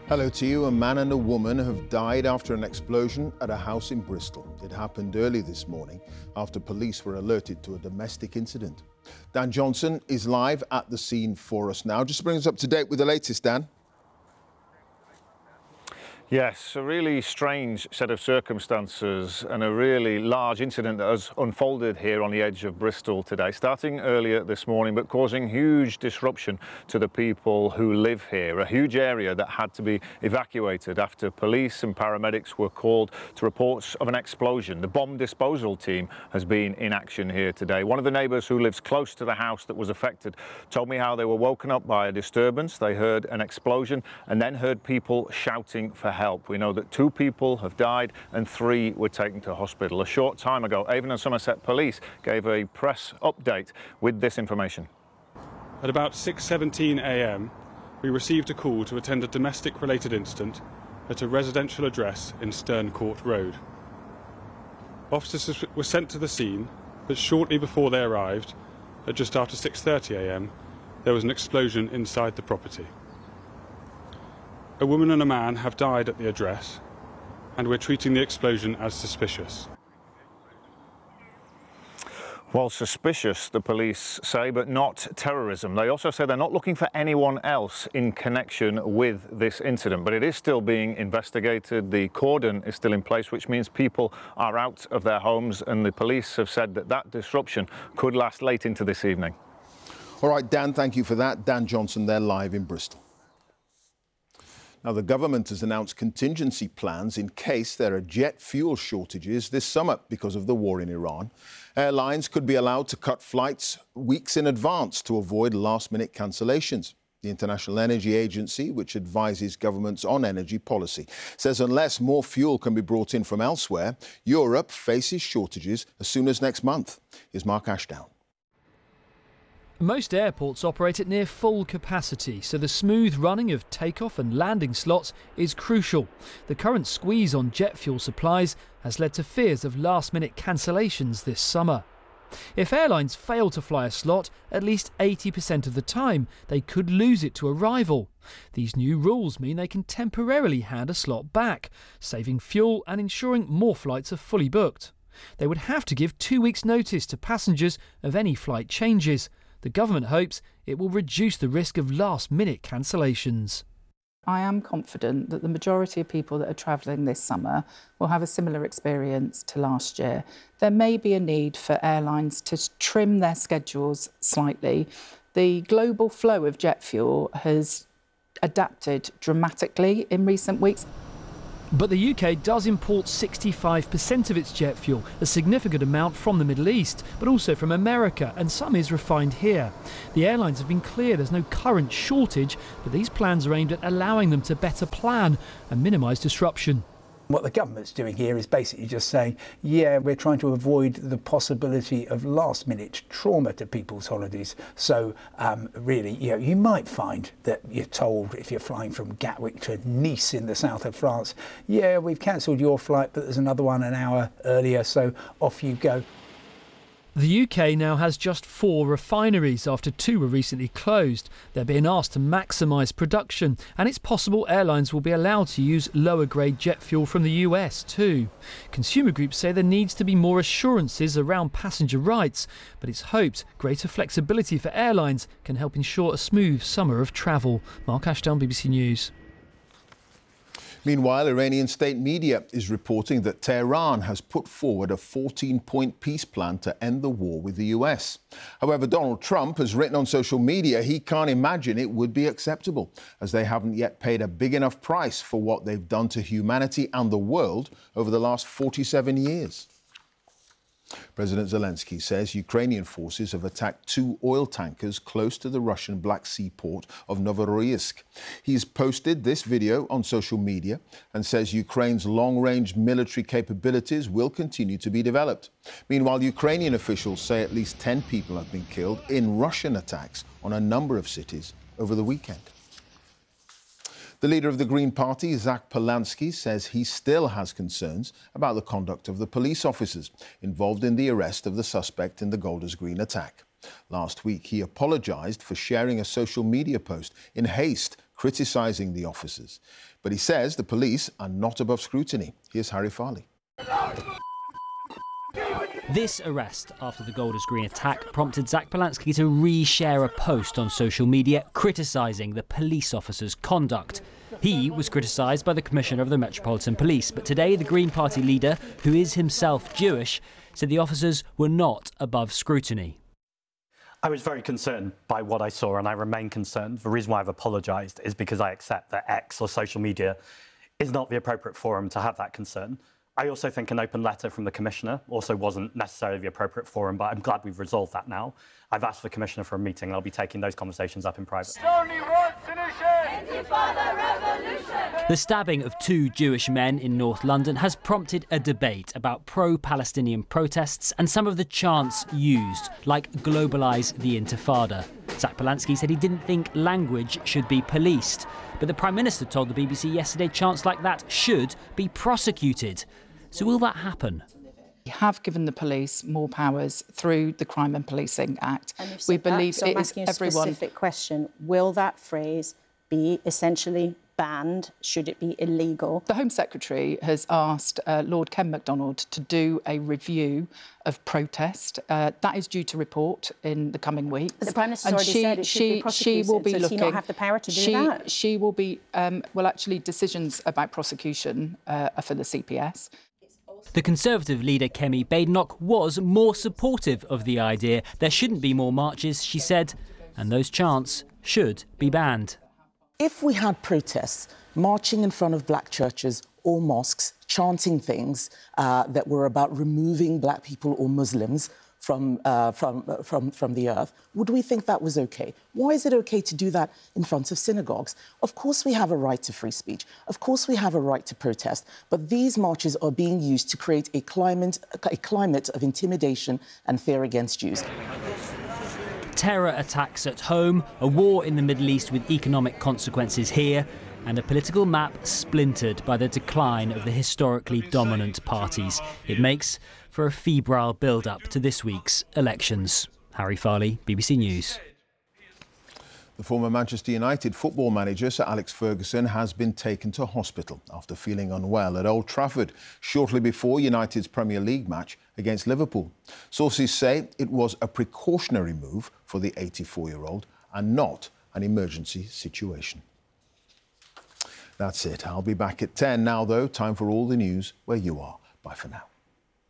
Hello to you. A man and a woman have died after an explosion at a house in Bristol. It happened early this morning after police were alerted to a domestic incident. Dan Johnson is live at the scene for us now. Just to bring us up to date with the latest, Dan. Yes, a really strange set of circumstances and a really large incident that has unfolded here on the edge of Bristol today, starting earlier this morning, but causing huge disruption to the people who live here. A huge area that had to be evacuated after police and paramedics were called to reports of an explosion. The bomb disposal team has been in action here today. One of the neighbours who lives close to the house that was affected told me how they were woken up by a disturbance. They heard an explosion and then heard people shouting for help. We know that 2 people have died and 3 were taken to hospital. A short time ago, Avon and Somerset Police gave a press update with this information. At about 6:17 a.m, we received a call to attend a domestic-related incident at a residential address in Stern Court Road. Officers were sent to the scene, but shortly before they arrived, at just after 6:30 a.m, there was an explosion inside the property. A woman and a man have died at the address, and we're treating the explosion as suspicious. Well, suspicious, the police say, but not terrorism. They also say they're not looking for anyone else in connection with this incident, but it is still being investigated. The cordon is still in place, which means people are out of their homes, and the police have said that that disruption could last late into this evening. All right, Dan, thank you for that. Dan Johnson there live in Bristol. Now, the government has announced contingency plans in case there are jet fuel shortages this summer because of the war in Iran. Airlines could be allowed to cut flights weeks in advance to avoid last-minute cancellations. The International Energy Agency, which advises governments on energy policy, says unless more fuel can be brought in from elsewhere, Europe faces shortages as soon as next month. Here's Mark Ashdown. Most airports operate at near full capacity, so the smooth running of takeoff and landing slots is crucial. The current squeeze on jet fuel supplies has led to fears of last-minute cancellations this summer. If airlines fail to fly a slot at least 80% of the time, they could lose it to a rival. These new rules mean they can temporarily hand a slot back, saving fuel and ensuring more flights are fully booked. They would have to give 2 weeks' notice to passengers of any flight changes. The government hopes it will reduce the risk of last-minute cancellations. I am confident that the majority of people that are travelling this summer will have a similar experience to last year. There may be a need for airlines to trim their schedules slightly. The global flow of jet fuel has adapted dramatically in recent weeks. But the UK does import 65% of its jet fuel, a significant amount from the Middle East, but also from America, and some is refined here. The airlines have been clear there's no current shortage, but these plans are aimed at allowing them to better plan and minimise disruption. What the government's doing here is basically just saying, yeah, we're trying to avoid the possibility of last-minute trauma to people's holidays. So really, you might find that you're told if you're flying from Gatwick to Nice in the south of France, yeah, we've cancelled your flight, but there's another one an hour earlier, so off you go. The UK now has just 4 refineries after 2 were recently closed. They're being asked to maximise production, and it's possible airlines will be allowed to use lower-grade jet fuel from the US too. Consumer groups say there needs to be more assurances around passenger rights, but it's hoped greater flexibility for airlines can help ensure a smooth summer of travel. Mark Ashdown, BBC News. Meanwhile, Iranian state media is reporting that Tehran has put forward a 14-point peace plan to end the war with the US. However, Donald Trump has written on social media he can't imagine it would be acceptable, as they haven't yet paid a big enough price for what they've done to humanity and the world over the last 47 years. President Zelensky says Ukrainian forces have attacked 2 oil tankers close to the Russian Black Sea port of Novorossiysk. He's posted this video on social media and says Ukraine's long-range military capabilities will continue to be developed. Meanwhile, Ukrainian officials say at least 10 people have been killed in Russian attacks on a number of cities over the weekend. The leader of the Green Party, Zach Polanski, says he still has concerns about the conduct of the police officers involved in the arrest of the suspect in the Golders Green attack. Last week, he apologised for sharing a social media post in haste, criticising the officers. But he says the police are not above scrutiny. Here's Harry Farley. This arrest after the Golders Green attack prompted Zach Polanski to reshare a post on social media criticising the police officers' conduct. He was criticised by the Commissioner of the Metropolitan Police, but today the Green Party leader, who is himself Jewish, said the officers were not above scrutiny. I was very concerned by what I saw, and I remain concerned. The reason why I've apologised is because I accept that X or social media is not the appropriate forum to have that concern. I also think an open letter from the Commissioner also wasn't necessarily the appropriate forum, but I'm glad we've resolved that now. I've asked the Commissioner for a meeting, and I'll be taking those conversations up in private. The stabbing of 2 Jewish men in North London has prompted a debate about pro-Palestinian protests and some of the chants used, like globalise the Intifada. Zach Polanski said he didn't think language should be policed, but the Prime Minister told the BBC yesterday chants like that should be prosecuted. So will that happen? We have given the police more powers through the Crime and Policing Act. We believe so it I'm is asking a everyone. specific question. Will that phrase be essentially banned? Should it be illegal? The Home Secretary has asked Lord Ken Macdonald to do a review of protest. That is due to report in the coming weeks. But the Prime Minister's already said it should be prosecuted. She will be Does looking. he not have the power to do that? She will be. Well, actually, decisions about prosecution are for the CPS. The Conservative leader Kemi Badenoch was more supportive of the idea. There shouldn't be more marches, she said, and those chants should be banned. If we had protests marching in front of black churches or mosques, chanting things that were about removing black people or Muslims from the earth, would we think that was OK? Why is it OK to do that in front of synagogues? Of course we have a right to free speech. Of course we have a right to protest. But these marches are being used to create a climate of intimidation and fear against Jews. Terror attacks at home, a war in the Middle East with economic consequences here, and a political map splintered by the decline of the historically dominant parties. It makes for a febrile build-up to this week's elections. Harry Farley, BBC News. The former Manchester United football manager, Sir Alex Ferguson, has been taken to hospital after feeling unwell at Old Trafford shortly before United's Premier League match against Liverpool. Sources say it was a precautionary move for the 84-year-old and not an emergency situation. That's it. I'll be back at 10 now, though. Time for all the news where you are. Bye for now.